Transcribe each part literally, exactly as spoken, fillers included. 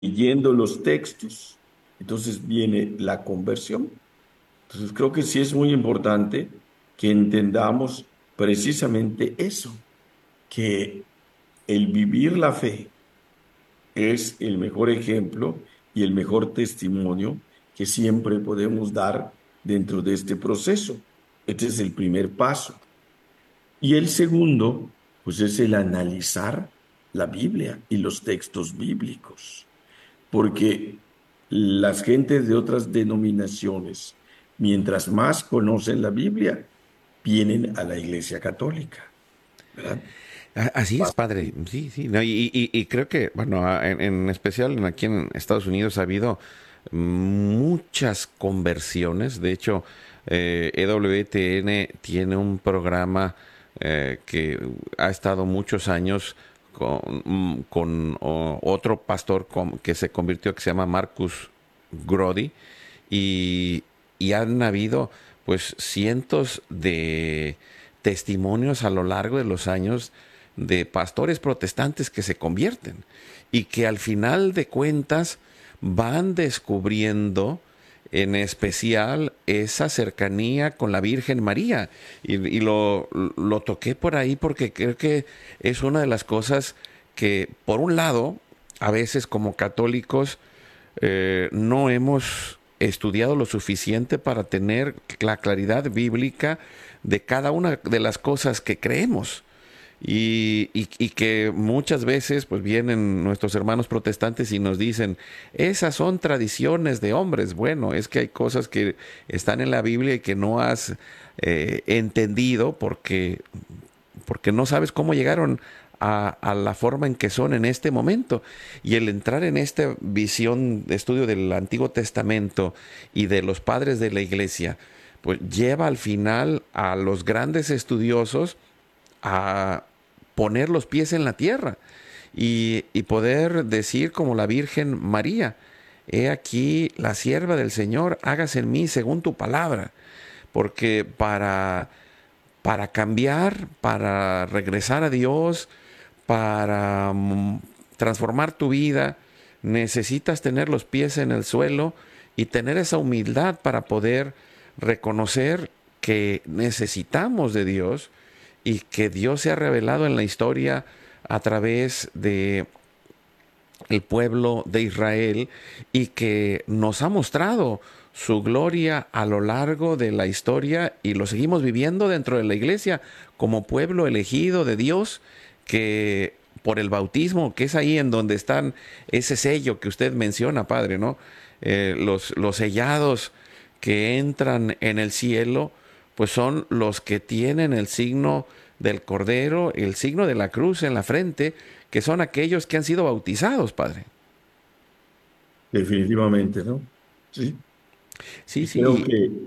leyendo los textos, entonces viene la conversión. Entonces creo que sí es muy importante que entendamos precisamente eso, que el vivir la fe es el mejor ejemplo y el mejor testimonio que siempre podemos dar dentro de este proceso. Este es el primer paso. Y el segundo, pues es el analizar la Biblia y los textos bíblicos, porque las gentes de otras denominaciones, mientras más conocen la Biblia, vienen a la Iglesia Católica, ¿verdad? A- Así es, Más. padre. Sí, sí. No, y, y- y creo que, bueno, a- en, en especial aquí en Estados Unidos ha habido muchas conversiones. De hecho, eh, E W T N tiene un programa eh, que ha estado muchos años con, mm, con o- otro pastor com- que se convirtió, que se llama Marcus Grody, y, y han habido pues cientos de testimonios a lo largo de los años de pastores protestantes que se convierten y que al final de cuentas van descubriendo en especial esa cercanía con la Virgen María. Y, y lo, lo toqué por ahí porque creo que es una de las cosas que, por un lado, a veces como católicos eh, no hemos estudiado lo suficiente para tener la claridad bíblica de cada una de las cosas que creemos. Y, y, y que muchas veces pues vienen nuestros hermanos protestantes y nos dicen, esas son tradiciones de hombres. Bueno, es que hay cosas que están en la Biblia y que no has eh, entendido porque porque no sabes cómo llegaron a, a, la forma en que son en este momento. Y el entrar en esta visión de estudio del Antiguo Testamento y de los padres de la iglesia, pues lleva al final a los grandes estudiosos a poner los pies en la tierra y, y poder decir como la Virgen María, he aquí la sierva del Señor, hágase en mí según tu palabra, porque para para cambiar, para regresar a Dios, para mm, transformar tu vida, necesitas tener los pies en el suelo y tener esa humildad para poder reconocer que necesitamos de Dios y que Dios se ha revelado en la historia a través de el pueblo de Israel y que nos ha mostrado su gloria a lo largo de la historia y lo seguimos viviendo dentro de la iglesia como pueblo elegido de Dios que por el bautismo, que es ahí en donde están ese sello que usted menciona, Padre, ¿no? Eh, los, los sellados que entran en el cielo, pues son los que tienen el signo del Cordero, el signo de la cruz en la frente, que son aquellos que han sido bautizados, Padre. Definitivamente, ¿no? Sí. Sí, Y sí, creo y, que,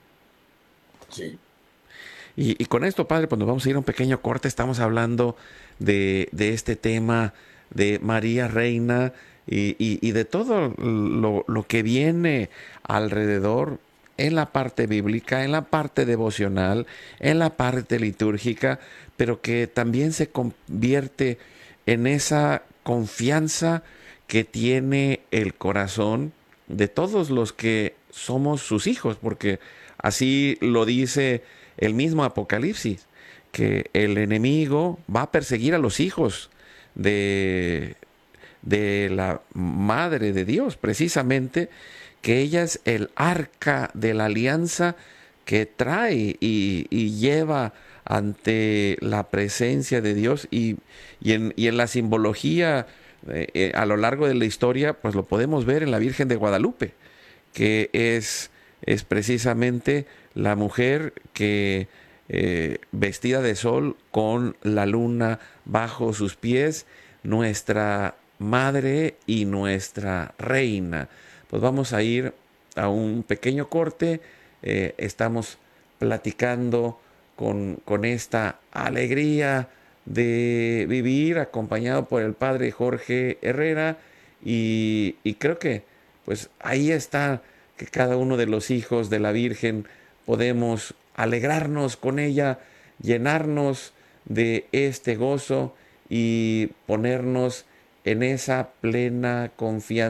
sí, y, y con esto, Padre, pues nos vamos a ir a un pequeño corte. Estamos hablando de, de este tema de María Reina y, y, y de todo lo, lo que viene alrededor en la parte bíblica, en la parte devocional, en la parte litúrgica, pero que también se convierte en esa confianza que tiene el corazón de todos los que somos sus hijos, porque así lo dice el mismo Apocalipsis, que el enemigo va a perseguir a los hijos de, de la Madre de Dios, precisamente, que ella es el arca de la alianza que trae y, y lleva ante la presencia de Dios y, y, en, y en la simbología eh, eh, a lo largo de la historia, pues lo podemos ver en la Virgen de Guadalupe, que es, es precisamente la mujer que eh, vestida de sol con la luna bajo sus pies, nuestra madre y nuestra reina. Pues vamos a ir a un pequeño corte, eh, estamos platicando con, con esta alegría de vivir acompañado por el padre Jorge Herrera y, y creo que pues ahí está que cada uno de los hijos de la Virgen podemos alegrarnos con ella, llenarnos de este gozo y ponernos en esa plena confianza